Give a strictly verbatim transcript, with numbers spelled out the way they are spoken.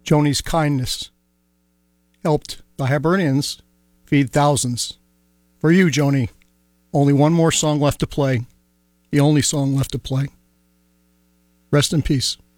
Joni's kindness helped the Hibernians feed thousands. For you, Joni, only one more song left to play. The only song left to play. Rest in peace.